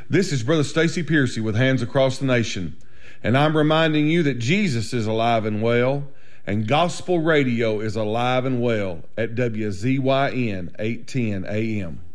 This is Brother Stacy Piercy with Hands Across the Nation, and I'm reminding you that Jesus is alive and well, and gospel radio is alive and well at WZYN 810 AM.